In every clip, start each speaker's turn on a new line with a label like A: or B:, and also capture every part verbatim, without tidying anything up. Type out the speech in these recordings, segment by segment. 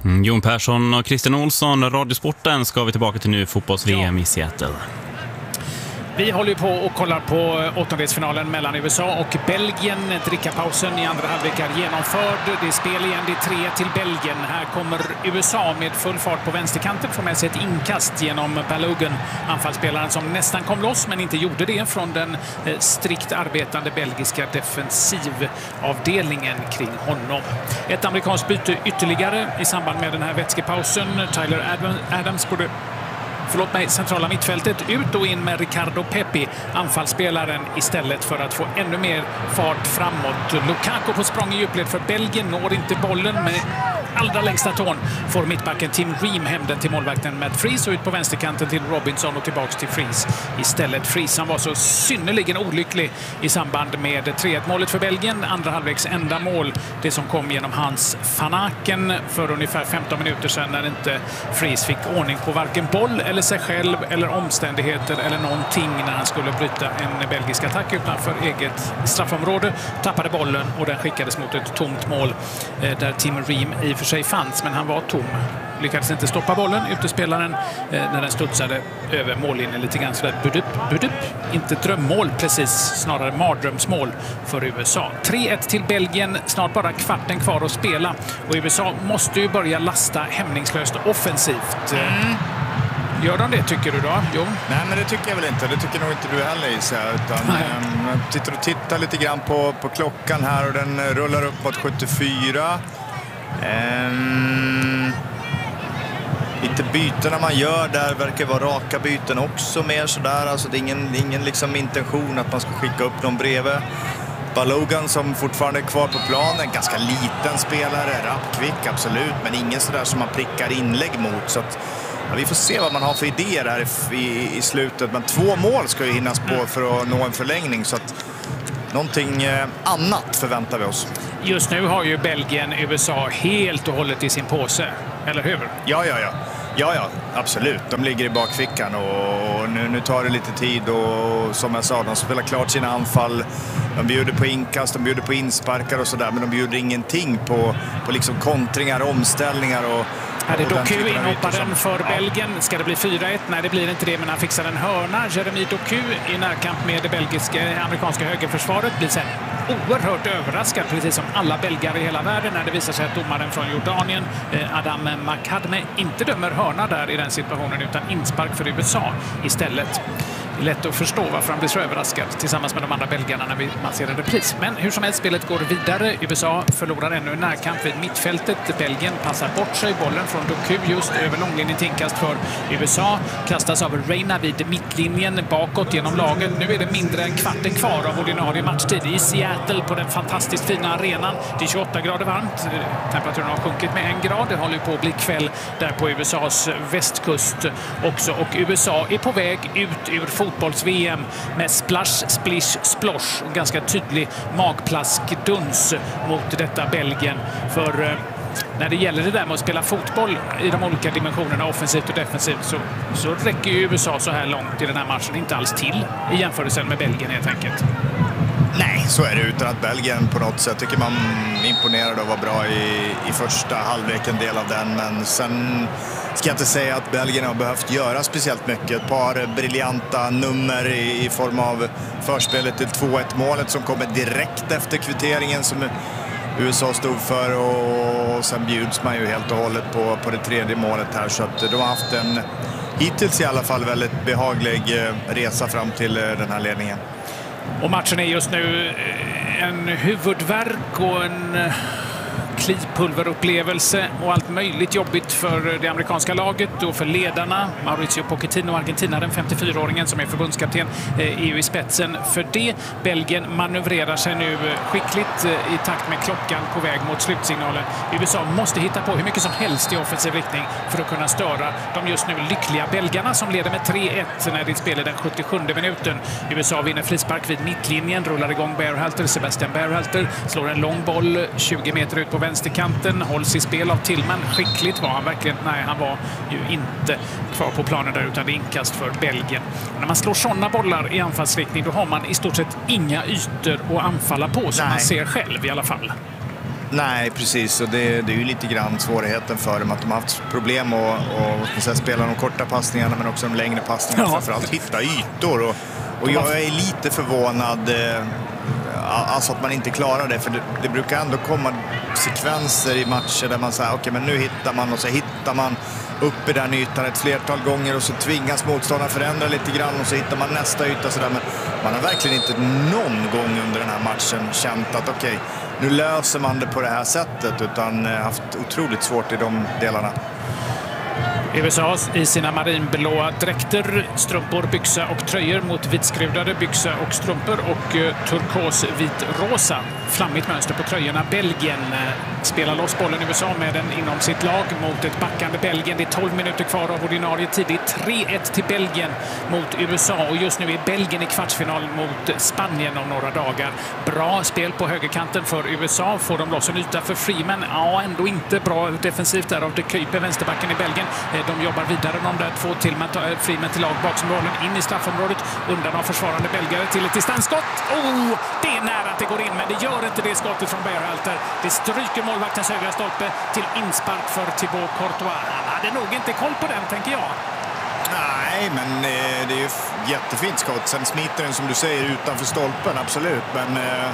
A: Mm, Jon Persson och Christian Olsson, Radiosporten, ska vi tillbaka till nu fotbolls-V M i Seattle.
B: Vi håller ju på och kollar på åttondelsfinalen mellan U S A och Belgien. Drickapausen i andra halvlek är genomförd. Det är spel igen, det är tre till Belgien. Här kommer U S A med full fart på vänsterkanten. Får med sig ett inkast genom Balogun, anfallsspelaren som nästan kom loss men inte gjorde det från den strikt arbetande belgiska defensivavdelningen kring honom. Ett amerikanskt byte ytterligare i samband med den här vätskepausen. Tyler Adams borde Förlåt mig, centrala mittfältet ut och in med Ricardo Pepi, anfallsspelaren, istället för att få ännu mer fart framåt. Lukaku på språng i djupled för Belgien, når inte bollen med allra längsta tån. Får mittbacken Tim Ream hem den till målvakten Matt Freese och ut på vänsterkanten till Robinson och tillbaks till Freese istället. Freese, han var så synnerligen olycklig i samband med tre ett-målet för Belgien. Andra halvvägs enda mål, det som kom genom Hans van Aken för ungefär femton minuter sedan, när inte Freese fick ordning på varken boll eller sig själv eller omständigheter eller någonting när han skulle bryta en belgisk attack utanför eget straffområde. Tappade bollen och den skickades mot ett tomt mål där Tim Ream i och för sig fanns, men han var tom. Lyckades inte stoppa bollen, utespelaren, när den studsade över mållinjen lite grann sådär budup, budup. Inte drömmål precis, snarare mardrömsmål för U S A. tre ett till Belgien, snart bara kvarten kvar att spela. Och U S A måste ju börja lasta hämningslöst offensivt.
C: Mm.
B: Gör de det, tycker du då? Jo.
C: Nej, men det tycker jag väl inte. Det tycker nog inte du heller, Isa. Utan um, jag tittar och tittar lite grann på, på klockan här och den rullar upp mot sjuttiofyra. Um, lite bytena man gör där verkar vara raka byten också mer sådär. Alltså det är ingen, ingen liksom intention att man ska skicka upp någon bredvid. Balogun som fortfarande är kvar på planen, ganska liten spelare, rapp, kvick, absolut, men ingen sådär som man prickar inlägg mot. Så att ja, vi får se vad man har för idéer här i, i, i slutet. Men två mål ska ju hinnas på för att nå en förlängning. Så att någonting eh, annat förväntar vi oss.
B: Just nu har ju Belgien U S A helt och hållet i sin påse, eller hur?
C: Ja, ja, ja. Ja, ja, absolut. De ligger i bakfickan och nu, nu tar det lite tid och som jag sa, de spelar klart sina anfall. De bjuder på inkast, de bjuder på insparkar och sådär, men de bjuder ingenting på, på liksom kontringar, omställningar och
B: Här är Doku inhopparen för ja. Belgien. Ska det bli fyra ett? Nej, det blir inte det, men han fixar en hörna. Jeremy Doku i närkamp med det belgiska, amerikanska högerförsvaret blir sen oerhört överraskad, precis som alla belgare i hela världen, när det visar sig att domaren från Jordanien, Adam Makadme, inte dömer hörna där i den situationen utan inspark för U S A istället. Det är lätt att förstå varför han blir så överraskad tillsammans med de andra belgarna när vi, man ser en repris. Men hur som helst, spelet går vidare. U S A förlorar ännu en närkamp vid mittfältet. Belgien passar bort sig. Bollen från Doku just över långlinjen till inkast för U S A. Kastas av Reina vid mittlinjen bakåt genom laget. Nu är det mindre än kvarten kvar av ordinarie matchtid i Seattle på den fantastiskt fina arenan. Det är tjugoåtta grader varmt. Temperaturen har sjunkit med en grad. Det håller på att bli kväll där på U S As västkust också. Och U S A är på väg ut ur fotbolls-V M med splash, splish, splosh och ganska tydlig magplaskduns mot detta Belgien. För eh, när det gäller det där med att spela fotboll i de olika dimensionerna, offensivt och defensivt, så, så räcker ju U S A så här långt i den här matchen inte alls till i jämförelse med Belgien helt enkelt.
C: Nej, så är det, utan att Belgien på något sätt tycker man imponerade och var bra i, i första halvlek, en del av den, men sen ska jag inte säga att Belgien har behövt göra speciellt mycket. Ett par briljanta nummer i, i form av förspelet till två ett-målet som kommer direkt efter kvitteringen som U S A stod för, och sen bjuds man ju helt och hållet på, på det tredje målet här, så att de har haft en hittills i alla fall väldigt behaglig resa fram till den här ledningen.
B: Och matchen är just nu en huvudvärk och en klipulverupplevelse och allt möjligt jobbigt för det amerikanska laget och för ledarna. Mauricio Pochettino, Argentina, den femtiofyraåringen som är förbundskapten, är ju i spetsen för det. Belgien manövrerar sig nu skickligt i takt med klockan på väg mot slutsignalen. U S A måste hitta på hur mycket som helst i offensiv riktning för att kunna störa de just nu lyckliga belgarna som leder med tre ett när det spelar den sjuttiosjunde minuten. U S A vinner frispark vid mittlinjen, rullar igång Berhalter, Sebastian Berhalter, slår en lång boll tjugo meter ut på vänsterkanten, hålls i spel av Tillman. Skickligt var han verkligen. Nej, han var ju inte kvar på planen där, utan det är inkast för Belgien. Och när man slår sådana bollar i anfallsriktning, då har man i stort sett inga ytor att anfalla på, som Nej. man ser själv i alla fall.
C: Nej, precis. Och det, det är ju lite grann svårigheten för dem att de har haft problem att och, och, och spela de korta passningarna men också de längre passningarna. Ja. Framförallt hitta ytor. Och, och jag är lite förvånad eh, alltså att man inte klarar det. För det, det brukar ändå komma sekvenser i matcher där man säger okej, okay, men nu hittar man och så hittar man upp i den ytan ett flertal gånger och så tvingas motståndaren förändra lite grann och så hittar man nästa yta sådär. Men man har verkligen inte någon gång under den här matchen känt att okej, okay, nu löser man det på det här sättet, utan haft otroligt svårt i de delarna.
B: U S A i sina marinblåa dräkter, strumpor, byxa och tröjor mot vitskruvade byxa och strumpor och eh, turkos vit rosa. Flammigt mönster på tröjorna. Belgien eh, spelar loss bollen i U S A med den inom sitt lag mot ett backande Belgien. Det är tolv minuter kvar av ordinarie tid. Det är tre ett till Belgien mot U S A och just nu är Belgien i kvartsfinal mot Spanien om några dagar. Bra spel på högerkanten för U S A. Får de loss en yta för Freeman? Ja, ändå inte bra defensivt där av De Kuiper, vänsterbacken i Belgien. De jobbar vidare de där två till med Freeman till lag bakom bollen in i straffområdet undan av försvarande belgare till ett distansskott. Oh, det är nära att det går in, men det gör inte det skottet från Berhalter. Det stryker målvaktens högra stolpe till inspark för Thibaut Courtois. Han hade nog inte koll på den, tänker jag.
C: Nej, men eh, det är ju jättefint skott. Sen smiter den som du säger utanför stolpen, absolut. Men eh,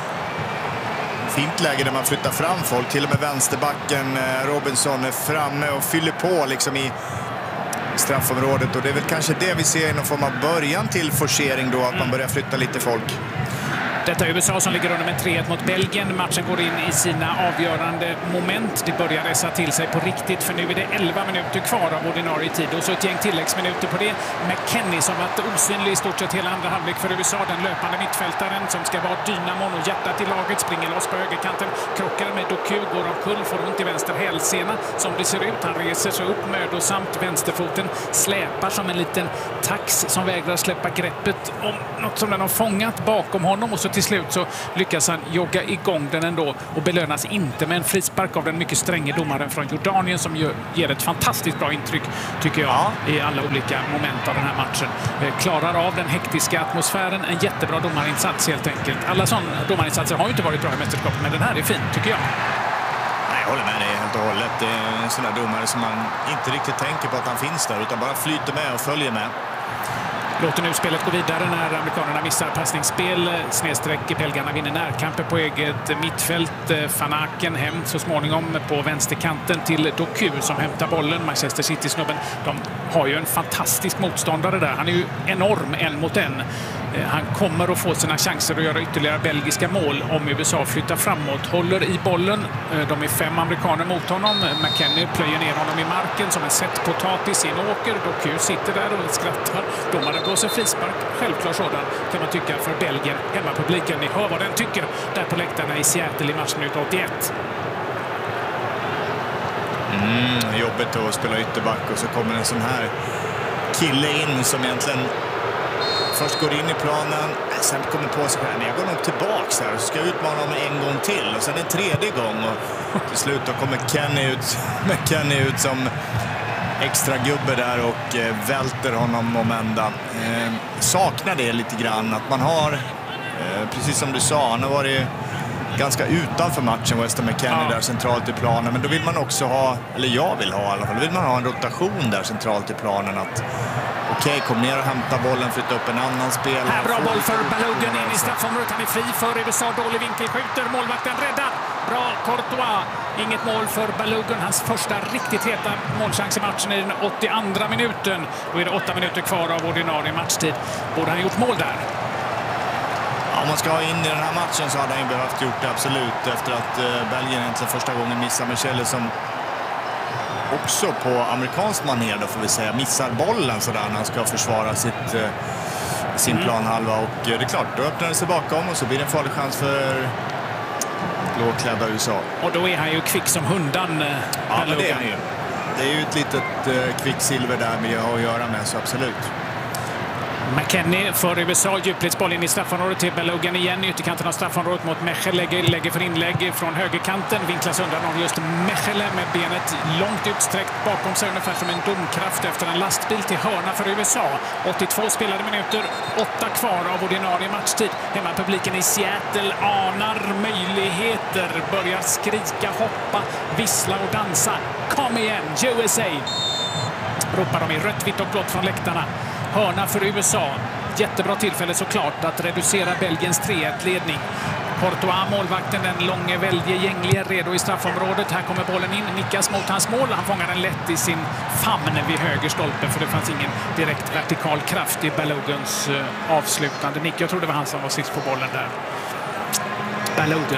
C: fint läge där man flyttar fram folk. Till och med vänsterbacken eh, Robinson är framme och fyller på liksom i straffområdet. Och det är väl kanske det vi ser i någon form av början till forcering då, att mm. man börjar flytta lite folk.
B: Detta är U S A som ligger under med tre ett mot Belgien. Matchen går in i sina avgörande moment. Det börjar resa till sig på riktigt, för nu är det elva minuter kvar av ordinarie tid. Och så ett gäng tilläggsminuter på det. McKennie som varit osynlig i stort sett hela andra halvlek för U S A. Den löpande mittfältaren som ska vara dynamon och hjärtat i laget springer loss på högerkanten. Krockar med Doku, går omkull, får ont i vänster hälsena som det ser ut. Han reser sig upp mödosamt. Vänsterfoten släpar som en liten tax som vägrar släppa greppet om något som den har fångat bakom honom. Och så till slut så lyckas han jogga igång den ändå och belönas inte med en frispark av den mycket stränge domaren från Jordanien som ger ett fantastiskt bra intryck, tycker jag, ja. i alla olika moment av den här matchen. Klarar av den hektiska atmosfären, en jättebra domarinsats helt enkelt. Alla sådana domarinsatser har ju inte varit bra i mästerskapet, men den här är fin, tycker jag.
C: Nej, jag håller med dig helt och hållet. Det är en sån där domare som man inte riktigt tänker på att han finns där, utan bara flyter med och följer med.
B: Låter nu spelet gå vidare när amerikanerna missar passningsspel. Snedsträck, belgarna vinner närkamper på eget mittfält. Van Aken hem så småningom på vänsterkanten till Doku som hämtar bollen. Manchester City-snubben, de har ju en fantastisk motståndare där. Han är ju enorm en mot en. Han kommer att få sina chanser att göra ytterligare belgiska mål om U S A flyttar framåt. Håller i bollen. De är fem amerikaner mot honom. McKennie plöjer ner honom i marken som en sett potatis i en åker. Doku sitter där och skrattar. Domaren blåser frispark. Självklart sådan kan man tycka för Belgien. Hemmapubliken, ni hör vad den tycker där på läktarna i Seattle i matchminut åttioett.
C: Mm, jobbigt att spela ytterback och så kommer en sån här kille in som egentligen först går in i planen, sen kommer på sig själv. Jag går nog tillbaks här och ska utmana honom en gång till. Och sen en tredje gång. Och till slut då kommer Kenny ut, med Kenny ut som extra gubbe där och eh, välter honom om ända. Eh, saknar det lite grann att man har, eh, precis som du sa, han har varit ganska utanför matchen, Weston McKennie ja. där centralt i planen. Men då vill man också ha, eller jag vill ha i alla fall, då vill man ha en rotation där centralt i planen. Att okej, kom ner och hämta bollen, flytta upp en annan spel.
B: Här bra boll för Balogun in i straffområdet. Han är fri för U S A. Dålig vinkel, skjuter. Målvakten räddar. Bra Courtois. Inget mål för Balogun. Hans första riktigt heta målchans i matchen i den åttioandra minuten. Då är det åtta minuter kvar av ordinarie matchtid. Borde han gjort mål där?
C: Ja, om man ska ha in i den här matchen så hade han ju behövt gjort det, absolut. Efter att eh, Belgien egentligen första gången missar Michele som också på amerikansk manér då får vi säga missar bollen sådär när han ska försvara sitt, eh, sin mm. planhalva. Och eh, det är klart, då öppnar det sig bakom och så blir det en farlig chans för blåklädda U S A.
B: Och då är han ju kvick som hundan. Eh,
C: ja, men det är han ju. Det är ju ett litet eh, kvicksilver där med att göra med, så absolut.
B: McKennie för U S A, djupledsboll in i straffområdet till Balogun igen. Ytterkanten av straffområdet mot Mechel, lägger, lägger för inlägg från högerkanten. Vinklas undan av just Mechel med benet långt utsträckt bakom sig, ungefär som en domkraft efter en lastbil till hörna för U S A. åttiotvå spelade minuter, åtta kvar av ordinarie matchtid. Hemmapubliken i Seattle anar möjligheter, börjar skrika, hoppa, vissla och dansa. Kom igen, U S A! Ropar de i rött, vitt och blått från läktarna. Hörna för U S A. Jättebra tillfälle såklart att reducera Belgiens tre ett-ledning. Courtois, målvakten, den långe, väldige, gängliga, redo i straffområdet. Här kommer bollen in, nickas mot hans mål. Han fångar den lätt i sin famn vid höger stolpe, för det fanns ingen direkt vertikal kraft i Baloguns uh, avslutande nick. Jag tror det var han som var sist på bollen där. Balogun.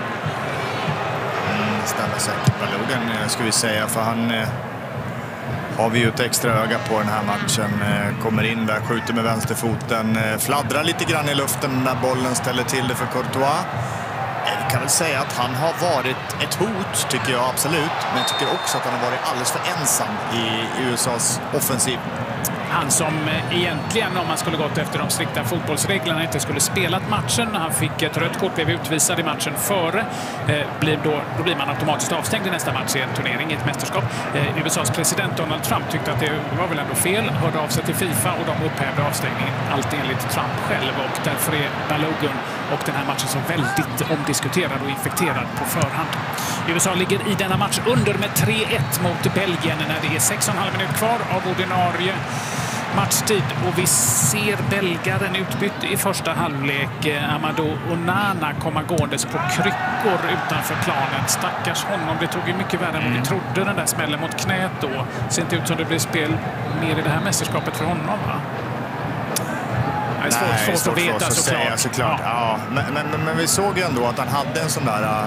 C: Mm, stämmer säkert. Balogun ska vi säga, för han... Eh... har vi ju ett extra öga på den här matchen. Kommer in där, skjuter med vänsterfoten, fladdrar lite grann i luften när bollen ställer till det för Courtois. Jag kan väl säga att han har varit ett hot, tycker jag absolut. Men jag tycker också att han har varit alldeles för ensam i U S A:s offensiv.
B: Han som egentligen, om man skulle gått efter de strikta fotbollsreglerna, inte skulle spelat matchen. Han fick ett rött kort, blev utvisad i matchen före. Eh, blir då, då blir man automatiskt avstängd i nästa match i en turnering, i ett mästerskap. Eh, U S A:s president Donald Trump tyckte att det var väl ändå fel. Hörde av sig till FIFA och de upphävde avstängningen. Allt enligt Trump själv. Och därför är Balogun och den här matchen så väldigt omdiskuterad och infekterad på förhand. U S A ligger i denna match under med tre ett mot Belgien när det är sex och en halv minut kvar av ordinarie matchtid, och vi ser belgaren utbytt i första halvlek. Amadou Onana kommer gåendes på kryckor utanför planen. Stackars honom, det tog ju mycket värre än vad vi trodde, den där smällen mot knät då. Ser inte ut som det blir spel mer i det här mästerskapet för honom, va? Det är svårt,
C: Nej,
B: svårt,
C: svårt
B: att veta,
C: att
B: såklart.
C: säga, såklart. Ja. Ja, men, men, men vi såg ju ändå att han hade en sån där uh,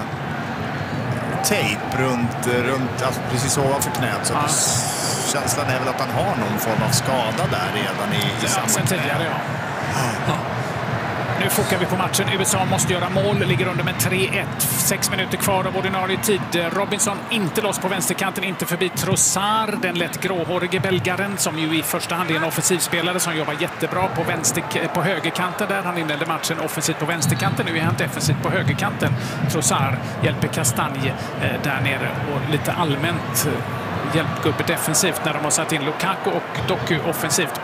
C: tejp runt, runt alltså precis ovanför knät, så
B: ja.
C: Känslan är väl att han har någon form av skada där redan i, i
B: ja,
C: samma
B: sen tidigare, ja.
C: ja.
B: Nu fokar vi på matchen. U S A måste göra mål, ligger under med tre ett. Sex minuter kvar av ordinarie tid. Robinson inte loss på vänsterkanten, inte förbi Trossard, den lätt gråhårige belgaren som ju i första hand är en offensivspelare som jobbar jättebra på, vänster, på högerkanten där. Han inledde matchen offensivt på vänsterkanten, nu är han defensivt på högerkanten. Trossard hjälper Castagne eh, där nere och lite allmänt hjälpgubbe defensivt när de har satt in Lukaku och Doku offensivt